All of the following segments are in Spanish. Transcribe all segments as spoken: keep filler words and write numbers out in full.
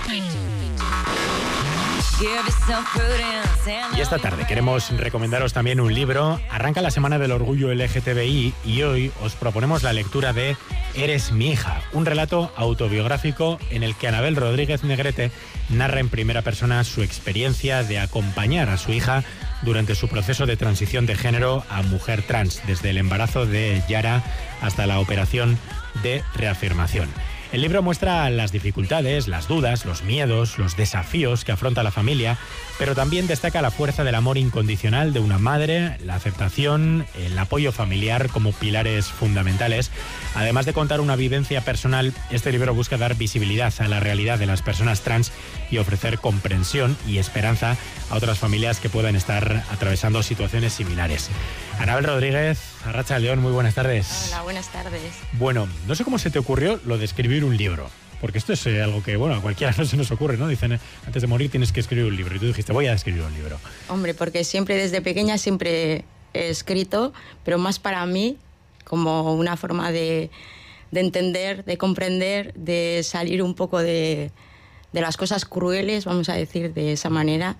Y esta tarde queremos recomendaros también un libro. Arranca la Semana del Orgullo L G T B I y hoy os proponemos la lectura de Eres mi hija, un relato autobiográfico en el que Anabel Rodríguez Negrete narra en primera persona su experiencia de acompañar a su hija durante su proceso de transición de género a mujer trans, desde el embarazo de Yara hasta la operación de reafirmación. El libro muestra las dificultades, las dudas, los miedos, los desafíos que afronta la familia, pero también destaca la fuerza del amor incondicional de una madre, la aceptación, el apoyo familiar como pilares fundamentales. Además de contar una vivencia personal, este libro busca dar visibilidad a la realidad de las personas trans y ofrecer comprensión y esperanza a otras familias que puedan estar atravesando situaciones similares. Anabel Rodríguez, Arratsaldeon, muy buenas tardes. Hola, buenas tardes. Bueno, no sé cómo se te ocurrió lo de escribir un libro, porque esto es eh, algo que, bueno, a cualquiera no se nos ocurre, ¿no? Dicen, eh, antes de morir tienes que escribir un libro, y tú dijiste, voy a escribir un libro. Hombre, porque siempre desde pequeña siempre he escrito, pero más para mí, como una forma de, de entender, de comprender, de salir un poco de, de las cosas crueles, vamos a decir de esa manera,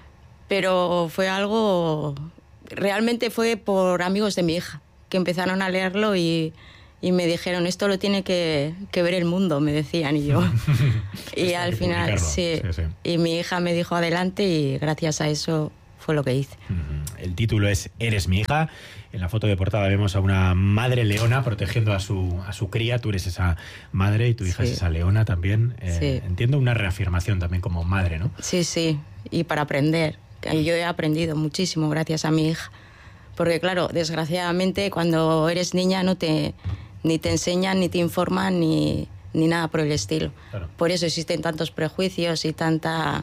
pero fue algo... Realmente fue por amigos de mi hija, que empezaron a leerlo y, y me dijeron, esto lo tiene que, que ver el mundo, me decían, y yo. Y al final, sí, sí, sí. Y mi hija me dijo adelante y gracias a eso fue lo que hice. El título es Eres mi hija. En la foto de portada vemos a una madre leona protegiendo a su, a su cría. Tú eres esa madre y tu hija sí. es esa leona también. Eh, sí. Entiendo una reafirmación también como madre, ¿no? Sí, sí, y para aprender. Yo he aprendido muchísimo gracias a mi hija, porque claro, desgraciadamente cuando eres niña no te ni te enseñan, ni te informan, ni, ni nada por el estilo. Claro. Por eso existen tantos prejuicios y tanta...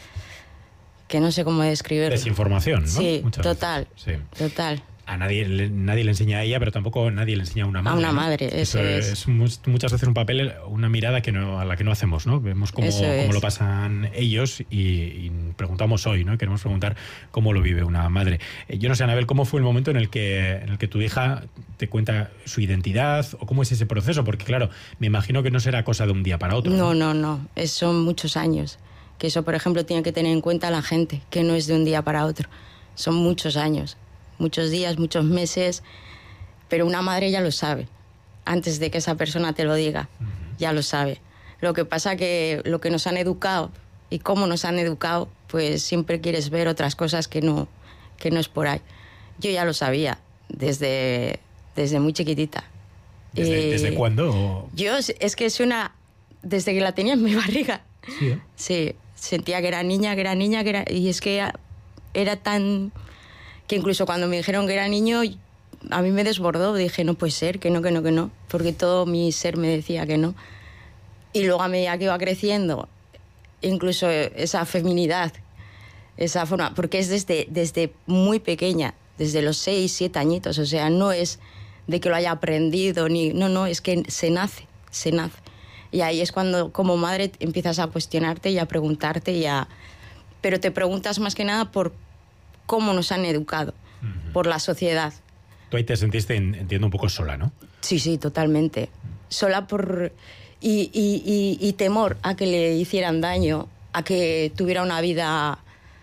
que no sé cómo describirlo. Desinformación, ¿no? Sí, Muchas total, sí. total. A nadie, nadie le enseña a ella, pero tampoco nadie le enseña a una madre. A una madre, ¿no? Eso, eso es. es. Muchas veces un papel, una mirada que no, a la que no hacemos, ¿no? Vemos cómo, cómo lo pasan ellos y, y preguntamos hoy, ¿no? Queremos preguntar cómo lo vive una madre. Yo no sé, Anabel, ¿cómo fue el momento en el que, en el que tu hija te cuenta su identidad o cómo es ese proceso? Porque, claro, me imagino que no será cosa de un día para otro. No, no, no. no. Es, son muchos años. Que eso, por ejemplo, tiene que tener en cuenta la gente, que no es de un día para otro. Son muchos años. Muchos días, muchos meses, pero una madre ya lo sabe, antes de que esa persona te lo diga, uh-huh. ya lo sabe. Lo que pasa que lo que nos han educado y cómo nos han educado, pues siempre quieres ver otras cosas que no, que no es por ahí. Yo ya lo sabía desde, desde muy chiquitita. ¿Desde, eh, ¿desde cuándo? Yo, es que suena desde que la tenía en mi barriga. Sí, ¿eh? Sí, sentía que era niña, que era niña, que era... Y es que era tan... que incluso cuando me dijeron que era niño, a mí me desbordó. Dije, no puede ser, que no, que no, que no. Porque todo mi ser me decía que no. Y luego a medida que iba creciendo, incluso esa feminidad, esa forma... Porque es desde, desde muy pequeña, desde los seis, siete añitos. O sea, no es de que lo haya aprendido, ni no, no, es que se nace, se nace. Y ahí es cuando, como madre, empiezas a cuestionarte y a preguntarte y a... Pero te preguntas más que nada por... cómo nos han educado, uh-huh. por la sociedad. Tú ahí te sentiste, entiendo, un poco sola, ¿no? Sí, sí, totalmente. Sola por... Y, y, y, y temor a que le hicieran daño, a que tuviera una vida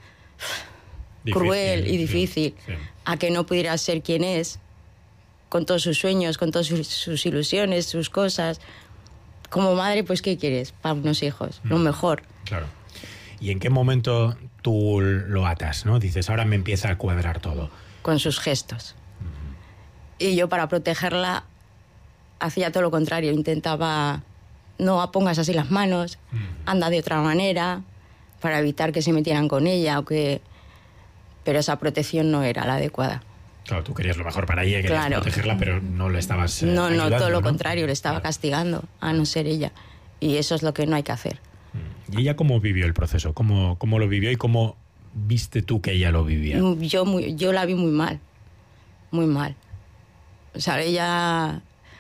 difícil, cruel y difícil, sí, sí. a que no pudiera ser quien es, con todos sus sueños, con todas sus, sus ilusiones, sus cosas. Como madre, pues, ¿qué quieres para unos hijos? Uh-huh. Lo mejor. Claro. ¿Y en qué momento tú lo atas, ¿no? Dices, ahora me empieza a cuadrar todo? Con sus gestos. Uh-huh. Y yo, para protegerla, hacía todo lo contrario. Intentaba, no pongas así las manos, uh-huh. anda de otra manera, para evitar que se metieran con ella, o que... pero esa protección no era la adecuada. Claro, tú querías lo mejor para ella, querías claro. protegerla, pero no le estabas eh, No, ayudando, no, todo lo ¿no? contrario, le estaba claro. castigando, a no ser ella. Y eso es lo que no hay que hacer. ¿Y ella cómo vivió el proceso? ¿Cómo, cómo lo vivió y cómo viste tú que ella lo vivía? Yo, muy, yo la vi muy mal, muy mal. O sea, ella...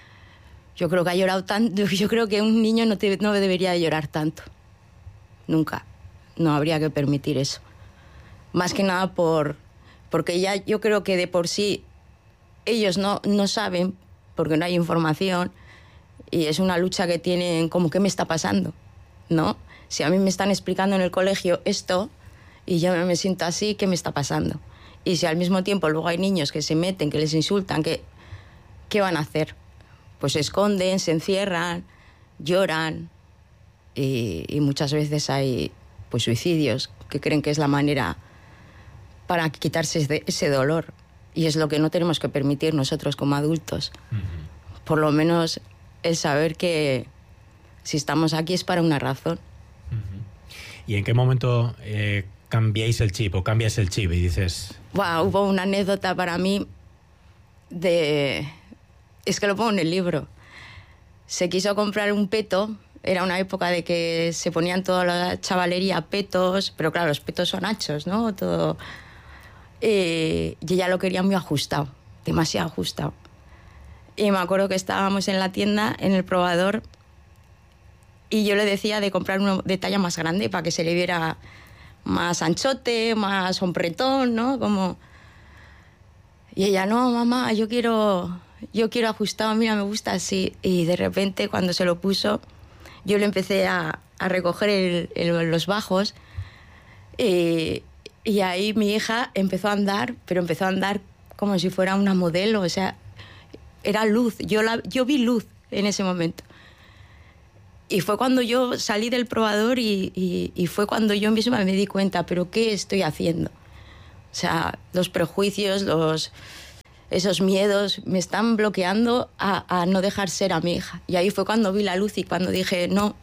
Yo creo que ha llorado tanto. Yo creo que un niño no, te, no debería de llorar tanto. Nunca. No habría que permitir eso. Más que nada por... Porque ya yo creo que de por sí ellos no, no saben, porque no hay información, y es una lucha que tienen como, ¿qué me está pasando? ¿no? Si a mí me están explicando en el colegio esto y yo me siento así, ¿qué me está pasando? Y si al mismo tiempo luego hay niños que se meten, que les insultan, que, ¿qué van a hacer? Pues se esconden, se encierran, lloran y, y muchas veces hay pues suicidios que creen que es la manera para quitarse ese, ese dolor. Y es lo que no tenemos que permitir nosotros como adultos. Uh-huh. Por lo menos el saber que si estamos aquí es para una razón. Uh-huh. ¿Y en qué momento eh, cambiáis el chip o cambias el chip y dices...? Wow, hubo una anécdota para mí de... Es que lo pongo en el libro. Se quiso comprar un peto. Era una época de que se ponían toda la chavalería petos, pero claro, los petos son anchos, ¿no? Todo... Eh, y ella lo quería muy ajustado, demasiado ajustado. Y me acuerdo que estábamos en la tienda, en el probador, y yo le decía de comprar uno de talla más grande para que se le viera más anchote, más hombretón, ¿no? Como... Y ella, no, mamá, yo quiero, yo quiero ajustado, mira, me gusta así. Y de repente, cuando se lo puso, yo le empecé a, a recoger el, el, los bajos, y... Y ahí mi hija empezó a andar, pero empezó a andar como si fuera una modelo, o sea, era luz, yo, la, yo vi luz en ese momento. Y fue cuando yo salí del probador y, y, y fue cuando yo misma me di cuenta, pero ¿qué estoy haciendo? O sea, los prejuicios, los, esos miedos me están bloqueando a, a no dejar ser a mi hija. Y ahí fue cuando vi la luz y cuando dije, no,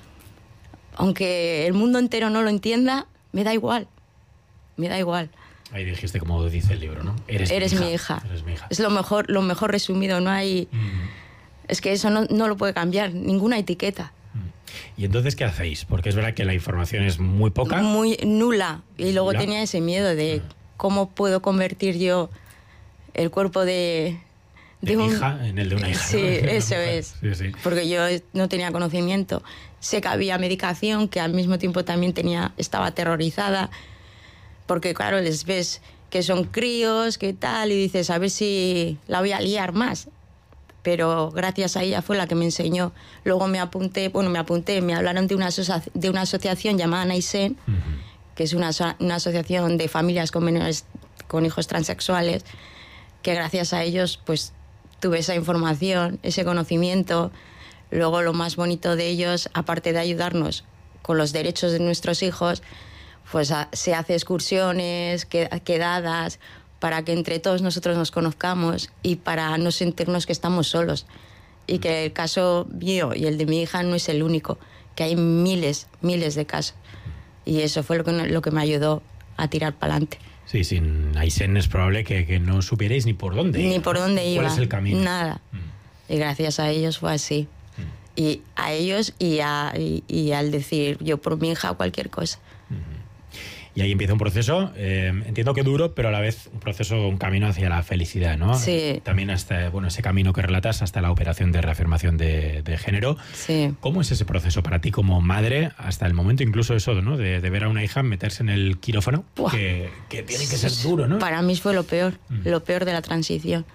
aunque el mundo entero no lo entienda, me da igual. Me da igual. Ahí dijiste, como dice el libro, ¿no? Eres, Eres mi, hija. mi hija. Eres mi hija. Es lo mejor, lo mejor resumido. No hay... Mm. Es que eso no, no lo puede cambiar, ninguna etiqueta. Mm. ¿Y entonces qué hacéis? Porque es verdad que la información es muy poca. Muy nula. Y luego ¿Nula? Tenía ese miedo de mm. cómo puedo convertir yo el cuerpo de... De, de un... hija en el de una hija. Sí, ¿no? eso es. Sí, sí. Porque yo no tenía conocimiento. Sé que había medicación, que al mismo tiempo también tenía, estaba aterrorizada. Porque, claro, les ves que son críos, que tal, y dices, a ver si la voy a liar más. Pero gracias a ella fue la que me enseñó. Luego me apunté, bueno, me apunté, me hablaron de una, asocia- de una asociación llamada Naisen, uh-huh. que es una, una asociación de familias con menores, con hijos transexuales, que gracias a ellos, pues, tuve esa información, ese conocimiento. Luego, lo más bonito de ellos, aparte de ayudarnos con los derechos de nuestros hijos, pues a, se hace excursiones, quedadas, para que entre todos nosotros nos conozcamos y para no sentirnos que estamos solos. Y que el caso mío y el de mi hija no es el único, que hay miles, miles de casos. Y eso fue lo que, lo que me ayudó a tirar para adelante. Sí, sin Naisen es probable que, que no supierais ni por dónde. Ni por dónde iba. ¿Cuál es el camino? Nada. Mm. Y gracias a ellos fue así. Mm. Y a ellos y, a, y, y al decir yo por mi hija cualquier cosa. Mm. Y ahí empieza un proceso, eh, entiendo que duro, pero a la vez un proceso, un camino hacia la felicidad, ¿no? Sí. También hasta, bueno, ese camino que relatas hasta la operación de reafirmación de, de género. Sí. ¿Cómo es ese proceso para ti como madre hasta el momento incluso eso, ¿no? De, de ver a una hija meterse en el quirófano, que, que tiene que ser duro, ¿no? Para mí fue lo peor, mm. lo peor de la transición.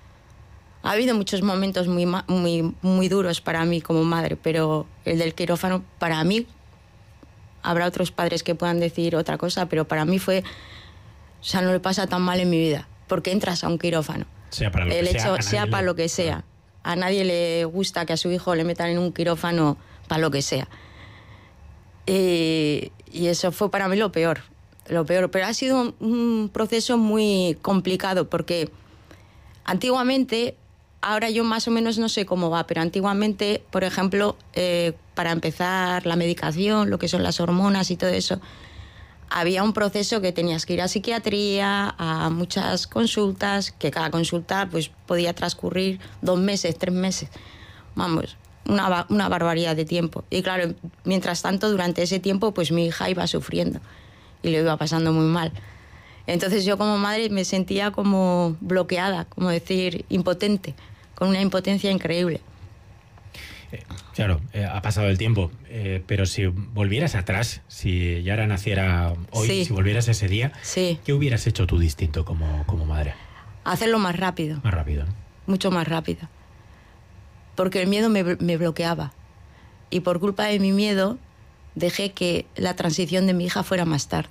Ha habido muchos momentos muy, muy, muy duros para mí como madre, pero el del quirófano para mí... Habrá otros padres que puedan decir otra cosa, pero para mí fue... O sea, no le pasa tan mal en mi vida, porque entras a un quirófano. Sea para lo el que hecho, sea, sea para le... lo que sea. A nadie le gusta que a su hijo le metan en un quirófano para lo que sea. Y, y eso fue para mí lo peor, lo peor. Pero ha sido un proceso muy complicado, porque antiguamente... Ahora yo más o menos no sé cómo va, pero antiguamente, por ejemplo, eh, para empezar la medicación, lo que son las hormonas y todo eso, había un proceso que tenías que ir a psiquiatría, a muchas consultas, que cada consulta pues podía transcurrir dos meses, tres meses. Vamos, una, una barbaridad de tiempo. Y claro, mientras tanto, durante ese tiempo, pues mi hija iba sufriendo y lo iba pasando muy mal. Entonces yo como madre me sentía como bloqueada, como decir, impotente, con una impotencia increíble. Eh, claro, eh, ha pasado el tiempo, eh, pero si volvieras atrás, si Yara naciera hoy, sí. si volvieras ese día, sí. ¿qué hubieras hecho tú distinto como, como madre? Hacerlo más rápido. Más rápido, ¿no? Mucho más rápido. Porque el miedo me, me bloqueaba. Y por culpa de mi miedo, dejé que la transición de mi hija fuera más tarde.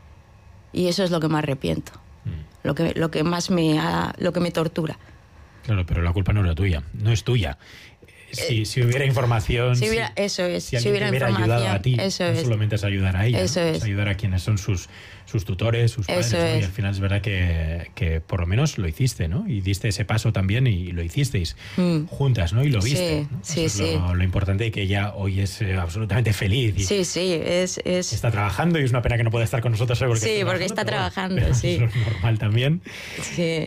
Y eso es lo que me arrepiento, mm. lo que, lo que más me ha, lo que me tortura. Claro, pero la culpa no era tuya, no es tuya. Si, eh, si hubiera información, si hubiera, si, eso es, si alguien si hubiera te hubiera ayudado a ti, eso no es. solamente es ayudar a ella, eso ¿no? es. es ayudar a quienes son sus, sus tutores, sus padres, eso ¿no? es. Y al final es verdad que, que por lo menos lo hiciste, ¿no? Y diste ese paso también y lo hicisteis mm. juntas, ¿no? Y lo viste. Sí, ¿no? sí, Eso sí. es lo, lo importante, y que ella hoy es eh, absolutamente feliz. Y sí, sí, es, es... está trabajando, y es una pena que no pueda estar con nosotros hoy porque sí, está porque está trabajando, pero, sí. pero es normal también. Sí.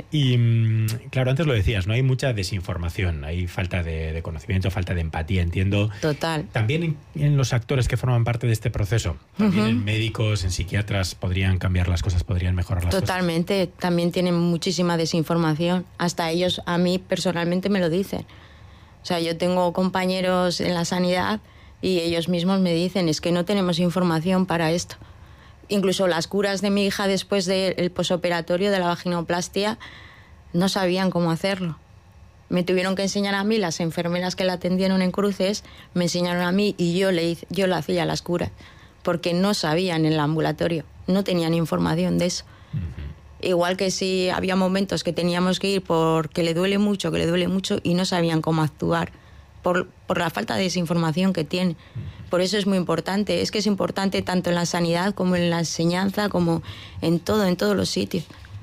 Y claro, antes lo decías, ¿no? Hay mucha desinformación, hay falta de, de conocimiento, falta de empatía, entiendo. Total. También en, en los actores que forman parte de este proceso, también uh-huh. en médicos, en psiquiatras, podrían cambiar las cosas, podrían mejorar las Totalmente. cosas. Totalmente, también tienen muchísima desinformación. Hasta ellos, a mí personalmente me lo dicen. O sea, yo tengo compañeros en la sanidad y ellos mismos me dicen, es que no tenemos información para esto. Incluso las curas de mi hija después del posoperatorio de la vaginoplastia no sabían cómo hacerlo. Me tuvieron que enseñar a mí, las enfermeras que la atendieron en Cruces, me enseñaron a mí y yo le, hice, yo le hacía las curas, porque no sabían en el ambulatorio, no tenían información de eso. Uh-huh. Igual que si había momentos que teníamos que ir porque le duele mucho, que le duele mucho y no sabían cómo actuar, por, por la falta de desinformación que tienen. Uh-huh. Por eso es muy importante, es que es importante tanto en la sanidad como en la enseñanza, como en todo, en todos los sitios.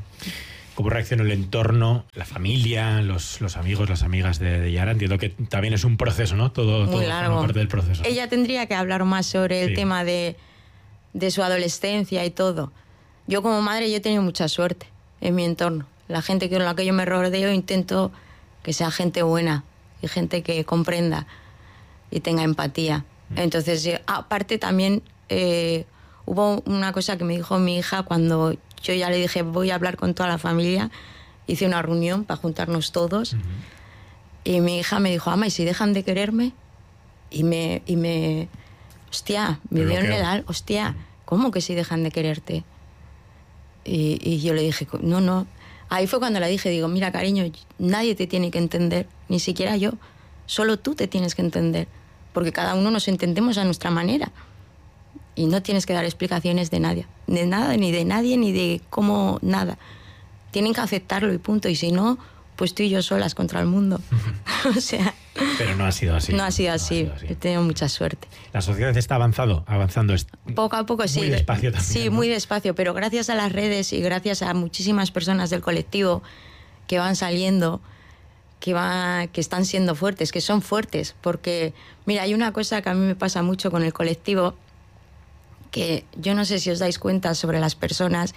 ¿Cómo reaccionó el entorno, la familia, los, los amigos, las amigas de, de Yara? Entiendo que también es un proceso, ¿no? Todo, todo forma parte del proceso. Ella tendría que hablar más sobre el sí. tema de, de su adolescencia y todo. Yo como madre yo he tenido mucha suerte en mi entorno. La gente con la que yo me rodeo intento que sea gente buena y gente que comprenda y tenga empatía. Mm. Entonces, aparte también eh, hubo una cosa que me dijo mi hija cuando... Yo ya le dije, voy a hablar con toda la familia. Hice una reunión para juntarnos todos. Uh-huh. Y mi hija me dijo, ama, ¿y si dejan de quererme? Y me... Y me hostia, me dio en el alma. Hostia, ¿cómo que si dejan de quererte? Y, y yo le dije, no, no. Ahí fue cuando le dije, digo, mira, cariño, nadie te tiene que entender. Ni siquiera yo. Solo tú te tienes que entender. Porque cada uno nos entendemos a nuestra manera. Y no tienes que dar explicaciones de nadie, de nada, ni de nadie, ni de cómo, nada. Tienen que aceptarlo y punto. Y si no, pues tú y yo solas contra el mundo. Uh-huh. O sea... Pero no ha sido así. No ha sido, no así. ha sido así. He tenido mucha suerte. La sociedad está avanzado, avanzando. Poco a poco, muy sí. Muy despacio también. Sí, ¿no? muy despacio. Pero gracias a las redes y gracias a muchísimas personas del colectivo que van saliendo, que, va, que están siendo fuertes, que son fuertes. Porque, mira, hay una cosa que a mí me pasa mucho con el colectivo, que yo no sé si os dais cuenta sobre las personas,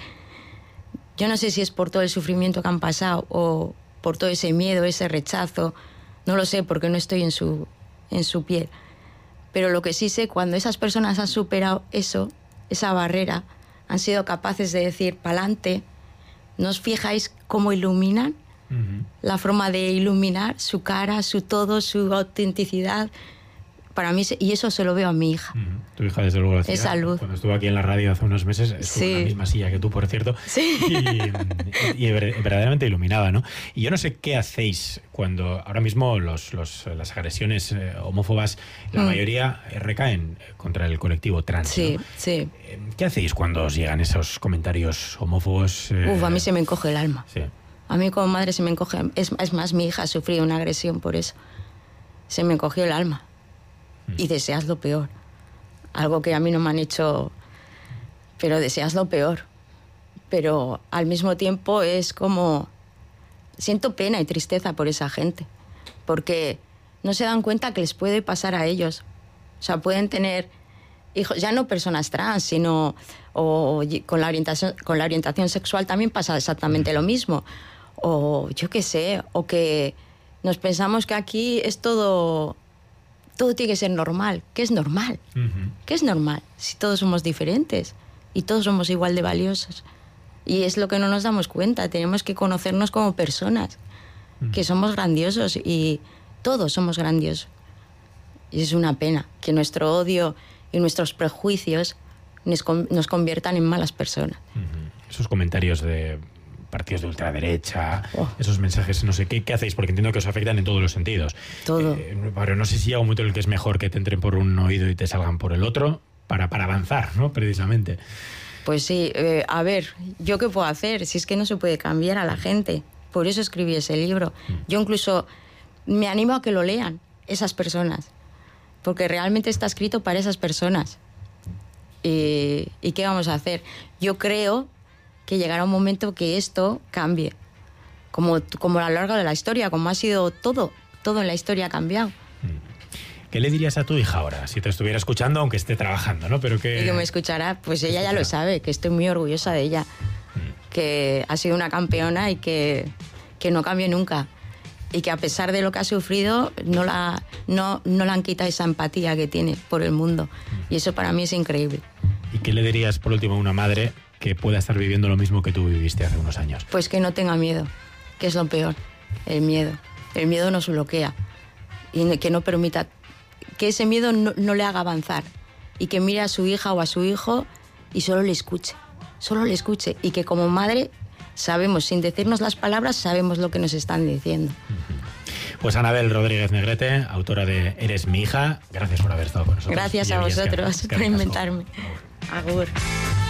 yo no sé si es por todo el sufrimiento que han pasado o por todo ese miedo, ese rechazo, no lo sé porque no estoy en su, en su piel, pero lo que sí sé, cuando esas personas han superado eso, esa barrera, han sido capaces de decir pa'lante, ¿no os fijáis cómo iluminan? Uh-huh. La forma de iluminar, su cara, su todo, su autenticidad. Para mí, y eso se lo veo a mi hija. Uh-huh. Tu hija, desde luego, lo hacía. Es salud. Cuando estuvo aquí en la radio hace unos meses, estuvo sí. en la misma silla que tú, por cierto. Sí. Y, y verdaderamente iluminaba, ¿no? Y yo no sé qué hacéis cuando ahora mismo los, los, las agresiones eh, homófobas, la mm. mayoría eh, recaen contra el colectivo trans. Sí, ¿no? sí. Eh, ¿Qué hacéis cuando os llegan esos comentarios homófobos? Eh... Uf, a mí se me encoge el alma. Sí. A mí como madre se me encoge... Es, es más, mi hija sufrió una agresión por eso. Se me encogió el alma. Y deseas lo peor. Algo que a mí no me han hecho, pero deseas lo peor. Pero al mismo tiempo es como... Siento pena y tristeza por esa gente. Porque no se dan cuenta que les puede pasar a ellos. O sea, pueden tener hijos, ya no personas trans, sino... O, o con, la orientación, con la orientación sexual también pasa exactamente lo mismo. O yo qué sé, o que nos pensamos que aquí es todo... Todo tiene que ser normal. ¿Qué es normal? Uh-huh. ¿Qué es normal? Si todos somos diferentes y todos somos igual de valiosos. Y es lo que no nos damos cuenta. Tenemos que conocernos como personas, uh-huh. que somos grandiosos y todos somos grandiosos. Y es una pena que nuestro odio y nuestros prejuicios nos, nos conviertan en malas personas. Uh-huh. Esos comentarios de partidos de ultraderecha, oh. esos mensajes, no sé, ¿qué, qué hacéis? Porque entiendo que os afectan en todos los sentidos. Todo. Eh, pero no sé si llega un momento en el que es mejor que te entren por un oído y te salgan por el otro. para, para avanzar, ¿no? Precisamente. Pues sí, eh, a ver, ¿yo qué puedo hacer? Si es que no se puede cambiar a la gente. Por eso escribí ese libro. Yo incluso me animo a que lo lean esas personas, porque realmente está escrito para esas personas. ¿Y, ¿y qué vamos a hacer? Yo creo que llegará un momento que esto cambie, como, como a lo largo de la historia, como ha sido todo, todo en la historia ha cambiado. ¿Qué le dirías a tu hija ahora, si te estuviera escuchando, aunque esté trabajando, ¿no? Pero que... Y que me escuchará, pues ella ya lo sabe, que estoy muy orgullosa de ella, mm. que ha sido una campeona y que, que no cambie nunca. Y que a pesar de lo que ha sufrido, no la, no, no le han quitado esa empatía que tiene por el mundo. Mm. Y eso para mí es increíble. ¿Y qué le dirías, por último, a una madre que pueda estar viviendo lo mismo que tú viviste hace unos años? Pues que no tenga miedo, que es lo peor, el miedo. El miedo nos bloquea y que no permita... que ese miedo no, no le haga avanzar y que mire a su hija o a su hijo y solo le escuche, solo le escuche y que como madre sabemos, sin decirnos las palabras, sabemos lo que nos están diciendo. Pues Anabel Rodríguez Negrete, autora de Eres mi hija, gracias por haber estado con nosotros. Gracias a vosotros por inventarme. Agur.